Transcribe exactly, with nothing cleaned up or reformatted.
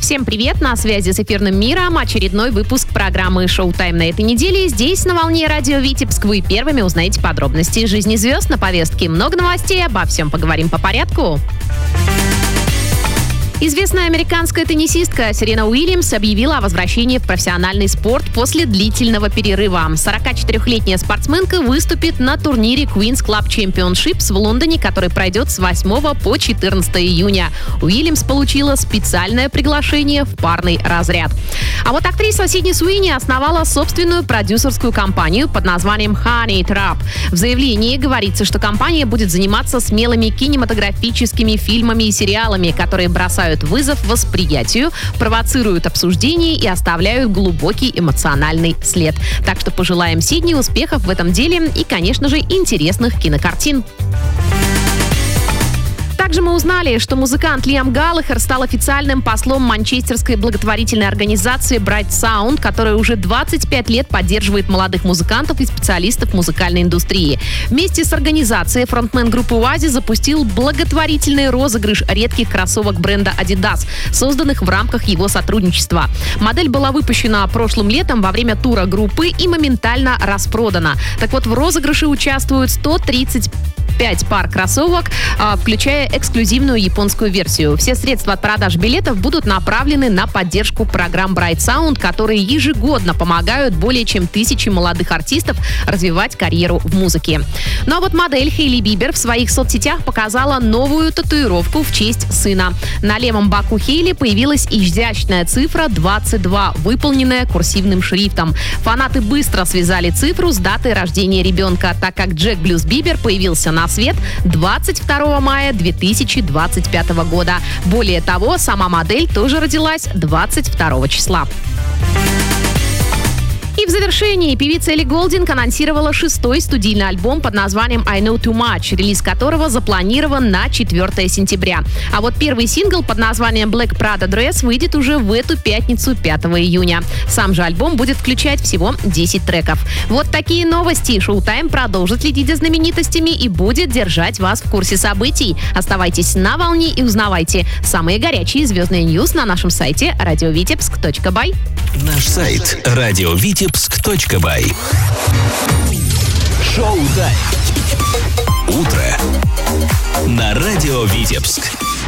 Всем привет, на связи с эфирным миром очередной выпуск программы «Шоу-тайм» на этой неделе. Здесь, на волне радио Витебск, вы первыми узнаете подробности жизни звезд на повестке. Много новостей, обо всем поговорим по порядку. Известная американская теннисистка Серена Уильямс объявила о возвращении в профессиональный спорт после длительного перерыва. сорокачетырёхлетняя спортсменка выступит на турнире Queen's Club Championships в Лондоне, который пройдет с восьмого по четырнадцатое июня. Уильямс получила специальное приглашение в парный разряд. А вот актриса Сидни Суини основала собственную продюсерскую компанию под названием Honey Trap. В заявлении говорится, что компания будет заниматься смелыми кинематографическими фильмами и сериалами, которые бросают вызов восприятию, провоцируют обсуждение и оставляют глубокий эмоциональный след. Так что пожелаем Сидни успехов в этом деле и, конечно же, интересных кинокартин. Также мы узнали, что музыкант Лиам Галлахер стал официальным послом манчестерской благотворительной организации Bright Sound, которая уже двадцать пять лет поддерживает молодых музыкантов и специалистов музыкальной индустрии. Вместе с организацией фронтмен группы Oasis запустил благотворительный розыгрыш редких кроссовок бренда Adidas, созданных в рамках его сотрудничества. Модель была выпущена прошлым летом во время тура группы и моментально распродана. Так вот, в розыгрыше участвуют сто тридцать пять пар кроссовок, включая эксклюзивную японскую версию. Все средства от продаж билетов будут направлены на поддержку программ Bright Sound, которые ежегодно помогают более чем тысяче молодых артистов развивать карьеру в музыке. Ну а вот модель Хейли Бибер в своих соцсетях показала новую татуировку в честь сына. На левом боку Хейли появилась изящная цифра двадцать два, выполненная курсивным шрифтом. Фанаты быстро связали цифру с датой рождения ребенка, так как Джек Блюз Бибер появился на свет двадцать второго мая две тысячи двадцать пятого года. Более того, сама модель тоже родилась двадцать второго числа. И в завершении певица Элли Голдинг анонсировала шестой студийный альбом под названием I Know Too Much, релиз которого запланирован на четвёртое сентября. А вот первый сингл под названием Black Prada Dress выйдет уже в эту пятницу, пятого июня. Сам же альбом будет включать всего десять треков. Вот такие новости. Шоу-тайм продолжит следить за знаменитостями и будет держать вас в курсе событий. Оставайтесь на волне и узнавайте самые горячие звездные ньюс на нашем сайте радиовитебск точка бай. Наш сайт радиовитебск точка бай. Шоу-тайм. Утро на радио Витебск.